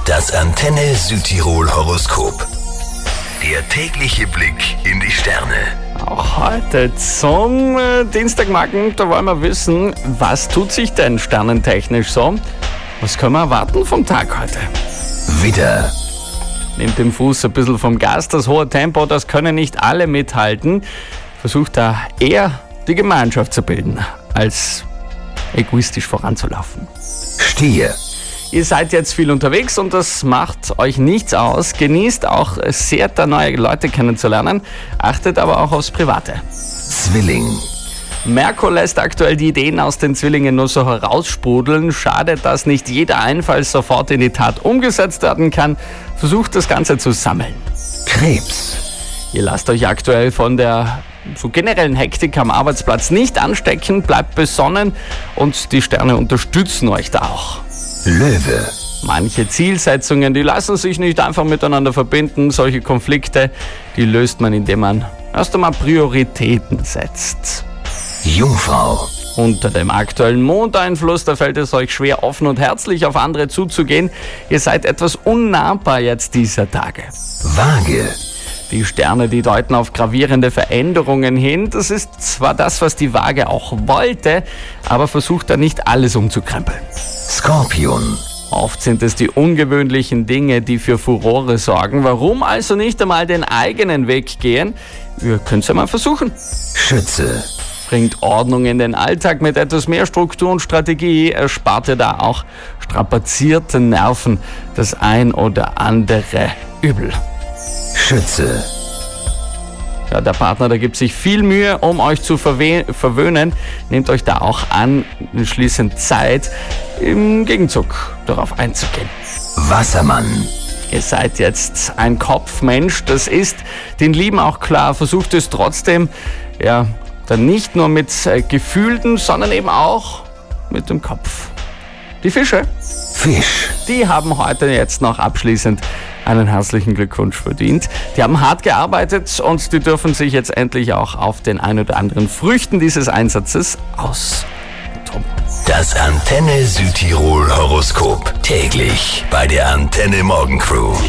Das Antenne Südtirol Horoskop. Der tägliche Blick in die Sterne. Auch heute zum Dienstagmorgen, da wollen wir wissen, was tut sich denn sternentechnisch so? Was können wir erwarten vom Tag heute? Widder, Nehmt den Fuß ein bisschen vom Gas, das hohe Tempo, das können nicht alle mithalten. Versucht da eher die Gemeinschaft zu bilden, als egoistisch voranzulaufen. Stier, Ihr seid jetzt viel unterwegs und das macht euch nichts aus. Genießt auch sehr, da neue Leute kennenzulernen. Achtet aber auch aufs Private. Zwilling, Merkur lässt aktuell die Ideen aus den Zwillingen nur so heraussprudeln. Schade, dass nicht jeder Einfall sofort in die Tat umgesetzt werden kann. Versucht das Ganze zu sammeln. Krebs, Ihr lasst euch aktuell von der so generellen Hektik am Arbeitsplatz nicht anstecken. Bleibt besonnen und die Sterne unterstützen euch da auch. Löwe, Manche Zielsetzungen, die lassen sich nicht einfach miteinander verbinden. Solche Konflikte, die löst man, indem man erst einmal Prioritäten setzt. Jungfrau, Unter dem aktuellen Mondeinfluss, da fällt es euch schwer, offen und herzlich auf andere zuzugehen. Ihr seid etwas unnahbar jetzt dieser Tage. Waage, Die Sterne, die deuten auf gravierende Veränderungen hin. Das ist zwar das, was die Waage auch wollte, aber versucht da nicht alles umzukrempeln. Skorpion, Oft sind es die ungewöhnlichen Dinge, die für Furore sorgen. Warum also nicht einmal den eigenen Weg gehen? Ihr könnt es ja mal versuchen. Schütze, Bringt Ordnung in den Alltag mit etwas mehr Struktur und Strategie. Erspart ihr da auch strapazierten Nerven das ein oder andere Übel. Schütze, Ja, der Partner, der gibt sich viel Mühe, um euch zu verwöhnen. Nehmt euch da auch anschließend Zeit, im Gegenzug darauf einzugehen. Wassermann, Ihr seid jetzt ein Kopfmensch, das ist den Lieben auch klar. Versucht es trotzdem, ja, dann nicht nur mit Gefühlen, sondern eben auch mit dem Kopf. Die Fische, Fisch, die haben heute jetzt noch abschließend einen herzlichen Glückwunsch verdient. Die haben hart gearbeitet und die dürfen sich jetzt endlich auch auf den ein oder anderen Früchten dieses Einsatzes austoben. das Antenne Südtirol Horoskop. Täglich bei der Antenne Morgen Crew.